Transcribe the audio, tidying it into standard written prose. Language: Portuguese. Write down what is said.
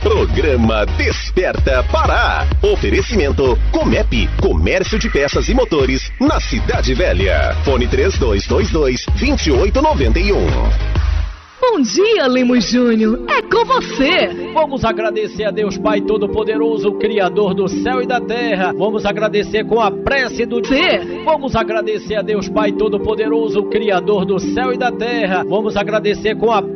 Programa Desperta Pará. Oferecimento Comep, Comércio de Peças e Motores, na Cidade Velha. Fone 3222-2891. Bom dia, Lemos Júnior, é com você. Vamos agradecer a Deus Pai Todo-Poderoso, Criador do céu e da terra. Vamos agradecer com a prece do Ser. Vamos agradecer a Deus Pai Todo-Poderoso, Criador do céu e da terra. Vamos agradecer com a